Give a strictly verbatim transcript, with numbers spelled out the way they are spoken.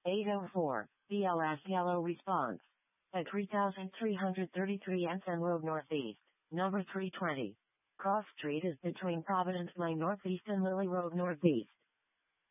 eight oh four, B L S Yellow response. At three thousand three hundred thirty-three Anson Road Northeast, number three twenty. Cross Street is between Providence Lane Northeast and Lily Road Northeast.